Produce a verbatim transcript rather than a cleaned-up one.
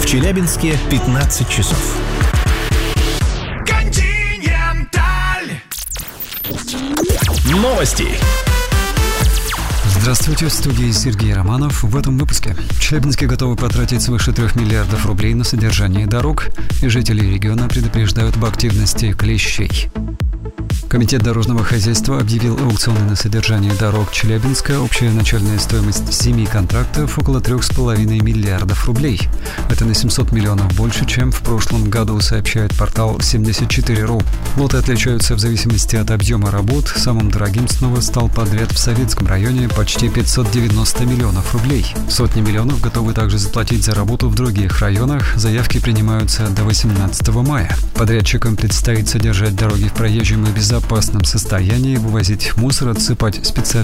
Челябинске пятнадцать часов. Континенталь. Новости. Здравствуйте, в студии Сергей Романов. В этом выпуске. Челябинске готовы потратить свыше трех миллиардов рублей на содержание дорог, и жители региона предупреждают об активности клещей. Комитет дорожного хозяйства объявил аукционы на содержание дорог Челябинска. Общая начальная стоимость семи контрактов около трех с половиной миллиардов рублей. Это на семьсот миллионов больше, чем в прошлом году, сообщает портал семьдесят четыре точка ру. Лоты отличаются в зависимости от объема работ. Самым дорогим снова стал подряд в Советском районе, почти пятьсот девяносто миллионов рублей. Сотни миллионов готовы также заплатить за работу в других районах. Заявки принимаются до восемнадцатого мая. Подрядчикам предстоит содержать дороги в проезжем и безопасном состоянии, вывозить мусор, отсыпать специальные